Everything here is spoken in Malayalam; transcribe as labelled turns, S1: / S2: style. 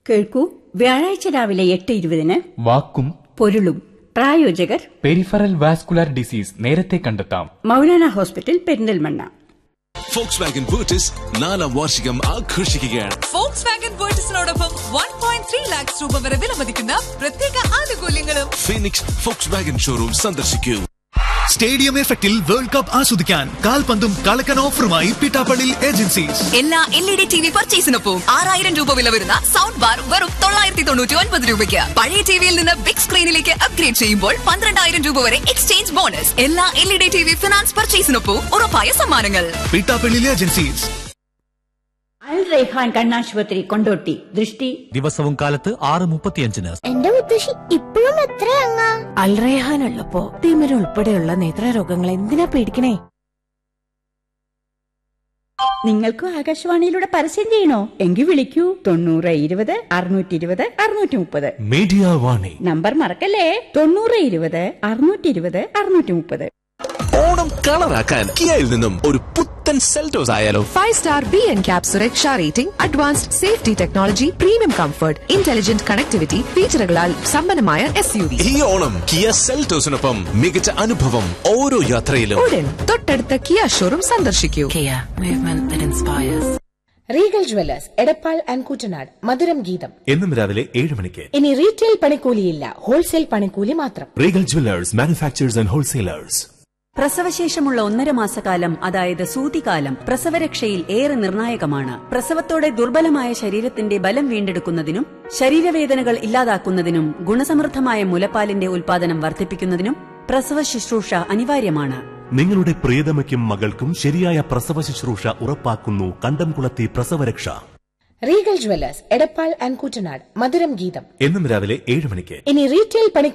S1: കേൾക്കൂ, വ്യാഴാഴ്ച രാവിലെ 8:20
S2: വാക്കും
S1: പൊരുളും. പ്രായോജകർ
S2: പെരിഫറൽ വാസ്കുലർ ഡിസീസ് നേരത്തെ കണ്ടെത്താം.
S1: മൗലാന ഹോസ്പിറ്റൽ, പെരിന്തൽമണ്ണ.
S3: ഫോക്സ്വാഗൻ ബൂട്ടിസ് 4ാം വാർഷികം ആഘോഷിക്കുകയാണ്.
S4: ഫോക്സ്വാഗൻ ബൂട്ടിസിനോടൊപ്പം 1.3 lakhs രൂപ വരെ വിലമതിക്കുന്ന പ്രത്യേക ആനുകൂല്യങ്ങളും.
S3: ഫീനിക്സ് ഫോക്സ്വാഗൻ ഷോറൂം സന്ദർശിക്കൂ.
S5: സ്റ്റേഡിയം എഫക്റ്റിൽ വേൾഡ് കപ്പ് ആസ്വദിക്കാൻ കാൽപന്തും കളക്കൻ ഓഫറുമായി പിട്ടാപ്പള്ളി ഏജൻസീസ്.
S4: എല്ലാ LED TV പർച്ചേസിനൊപ്പം 6000 രൂപ വില വരുന്ന സൗണ്ട് ബാർ വെറും 999 രൂപയ്ക്ക്. പഴയ ടിവിയിൽ നിന്ന് ബിഗ് സ്ക്രീനിലേക്ക് അപ്ഗ്രേഡ് ചെയ്യുമ്പോൾ 12000 രൂപ വരെ എക്സ്ചേഞ്ച് ബോണസ്. എല്ലാ LED TV ഫിനാൻസ് പർച്ചേസിനൊപ്പം ഉറപ്പായ സമ്മാനങ്ങൾ.
S5: പിട്ടാപ്പള്ളി ഏജൻസീസ്.
S1: അൽ റൈഹാൻ കണ്ണാശുപത്രി, കൊണ്ടോട്ടി. ദൃഷ്ടി
S6: ദിവസവും കാലത്ത് 6:35.
S7: എന്റെ മുത്തശ്ശി ഇപ്പോഴും എത്രയങ്ങ?
S8: അൽ റൈഹാൻ ഉള്ളപ്പോ തിമിരം ഉൾപ്പെടെയുള്ള നേത്രരോഗങ്ങൾ എന്തിനാ പേടിക്കണേ?
S1: നിങ്ങൾക്കും ആകാശവാണിയിലൂടെ പരസ്യം ചെയ്യണോ? എങ്കിൽ വിളിക്കൂ 9020-620-630.
S3: മീഡിയ വാണി
S1: നമ്പർ മറക്കല്ലേ, 9020-620-630.
S3: ഓണം കളറാക്കാൻ കിയയിൽ നിന്നും ഒരു പുത്തൻ സെൽറ്റോസ് ആയാലോ?
S9: 5-star BNCAP സുരക്ഷാ rating, advanced safety technology, premium comfort, intelligent connectivity ഫീച്ചറുകളാൽ സമ്പന്നമായ SUV.
S3: ഈ ഓണം കിയ സെൽറ്റോസിനൊപ്പം മികച്ച അനുഭവം ഓരോ യാത്രയിലും.
S9: ഉടൻ തൊട്ടടുത്ത കിയ ഷോറൂം സന്ദർശിക്കൂ.
S8: Regal Jewellers, Edappal and Koottanad. മധുരം ഗീതം
S10: എന്നും രാവിലെ 7 മണിക്ക്.
S8: ഇനി റീറ്റെയിൽ പണിക്കൂലിയില്ല, ഹോൾസെയിൽ പണിക്കൂലി മാത്രം.
S10: Regal Jewellers, manufacturers and wholesalers.
S11: പ്രസവശേഷമുള്ള 1.5 മാസക്കാലം, അതായത് സൂതികാലം, പ്രസവരക്ഷയിൽ ഏറെ നിർണായകമാണ്. പ്രസവത്തോടെ ദുർബലമായ ശരീരത്തിന്റെ ബലം വീണ്ടെടുക്കുന്നതിനും ശരീരവേദനകൾ ഇല്ലാതാക്കുന്നതിനും ഗുണസമൃദ്ധമായ മുലപ്പാലിന്റെ ഉൽപാദനം വർദ്ധിപ്പിക്കുന്നതിനും പ്രസവ ശുശ്രൂഷ അനിവാര്യമാണ്.
S10: നിങ്ങളുടെ പ്രിയതമയ്ക്കും മകൾക്കും ശരിയായ പ്രസവ ശുശ്രൂഷ ഉറപ്പാക്കുന്നു കണ്ടംകുളത്തി പ്രസവരക്ഷ.
S8: Regal Jewellers, Edappal and Koottanad. മധുരം ഗീതം
S10: എന്നും രാവിലെ 7 മണിക്ക്.
S8: ഇനി റീറ്റെയിൽ പണി